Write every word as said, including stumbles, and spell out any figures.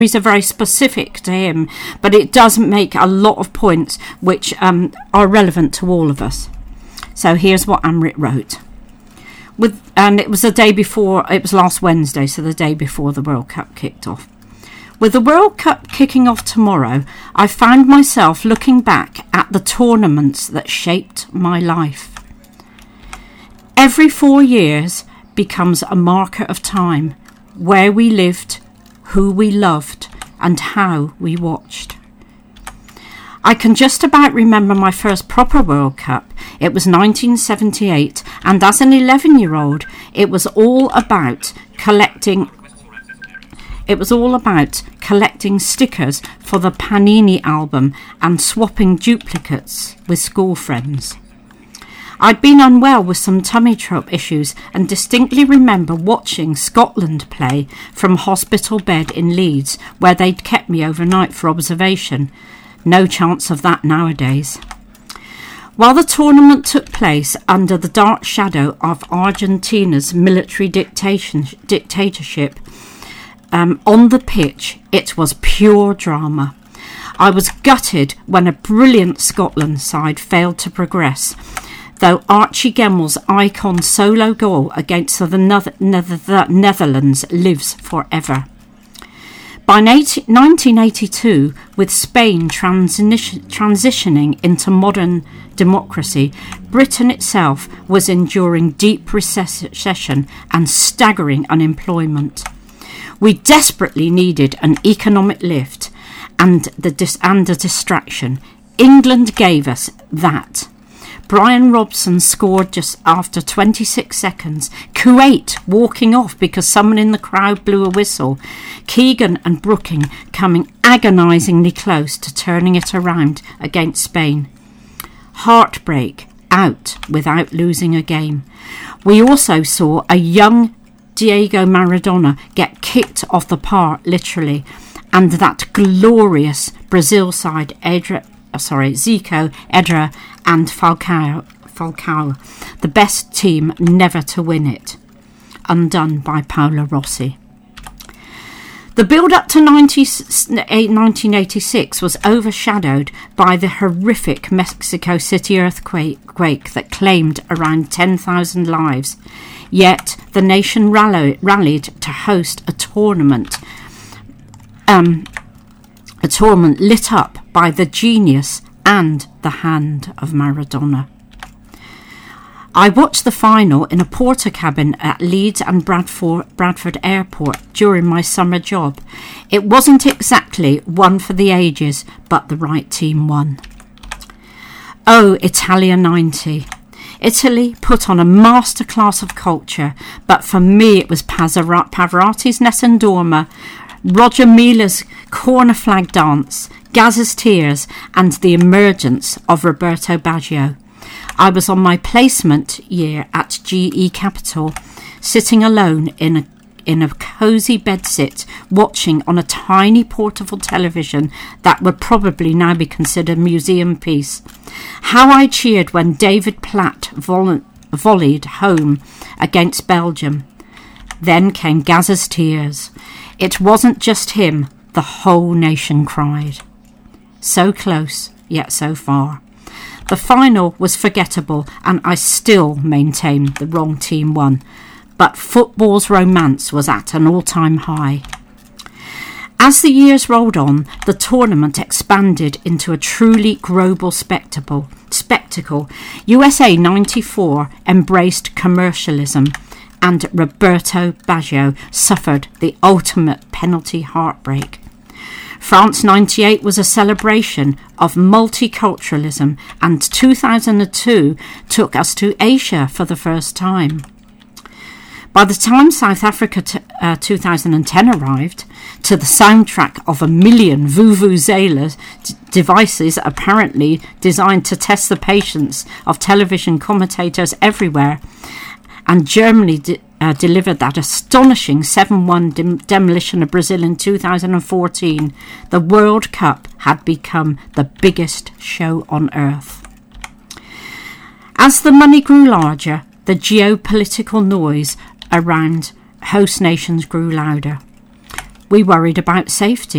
These are very specific to him, but it does make a lot of points which um, are relevant to all of us. So here's what Amrit wrote. With, and it was the day before, it was last Wednesday, so the day before the World Cup kicked off. With the World Cup kicking off tomorrow, I found myself looking back at the tournaments that shaped my life. Every four years becomes a marker of time, where we lived, who we loved, and how we watched. I can just about remember my first proper World Cup. It was nineteen seventy-eight, and as an eleven-year-old, it was all about collecting It was all about collecting stickers for the Panini album and swapping duplicates with school friends. I'd been unwell with some tummy trouble issues and distinctly remember watching Scotland play from hospital bed in Leeds, where they'd kept me overnight for observation. No chance of that nowadays. While the tournament took place under the dark shadow of Argentina's military dictation, dictatorship, um, on the pitch, it was pure drama. I was gutted when a brilliant Scotland side failed to progress, though Archie Gemmell's icon solo goal against the, Nether- Nether- the Netherlands lives forever. By nineteen eighty-two, with Spain transi- transitioning into modern democracy, Britain itself was enduring deep recession and staggering unemployment. We desperately needed an economic lift and the dis- and a distraction. England gave us that. Brian Robson scored just after twenty-six seconds. Kuwait walking off because someone in the crowd blew a whistle. Keegan and Brooking coming agonisingly close to turning it around against Spain. Heartbreak out without losing a game. We also saw a young Diego Maradona get kicked off the park, literally, and that glorious Brazil side, Edra, sorry, Zico, Edra, and Falcao, Falcao, the best team never to win it, undone by Paolo Rossi. The build-up to nineteen eighty-six was overshadowed by the horrific Mexico City earthquake that claimed around ten thousand lives. Yet the nation rallied, rallied to host a tournament, um, a tournament lit up by the genius and the hand of Maradona. I watched the final in a porter cabin at Leeds and Bradford, Bradford Airport during my summer job. It wasn't exactly one for the ages, but the right team won. Oh, Italia ninety. Italy put on a masterclass of culture, but for me it was Pavarotti's Nessun Dorma, Roger Mila's corner flag dance, Gazza's tears, and the emergence of Roberto Baggio. I was on my placement year at G E Capital, sitting alone in a in a cosy bedsit, watching on a tiny portable television that would probably now be considered a museum piece. How I cheered when David Platt voll- volleyed home against Belgium. Then came Gazza's tears. It wasn't just him, the whole nation cried. So close, yet so far. The final was forgettable, and I still maintain the wrong team won. But football's romance was at an all-time high. As the years rolled on, the tournament expanded into a truly global spectacle. Spectacle. U S A ninety-four embraced commercialism, and Roberto Baggio suffered the ultimate penalty heartbreak. France ninety-eight was a celebration of multiculturalism, and two thousand two took us to Asia for the first time. By the time South Africa t- uh, two thousand ten arrived, to the soundtrack of a million Vuvuzela d- devices apparently designed to test the patience of television commentators everywhere, and Germany d- uh, delivered that astonishing seven one dem- demolition of Brazil in two thousand fourteen, the World Cup had become the biggest show on earth. As the money grew larger, the geopolitical noise around host nations grew louder. we worried about safety.